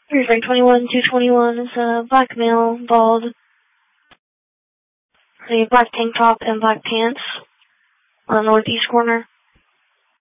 Here's rank 21, 221. It's a black male, bald, a black tank top and black pants on the northeast corner.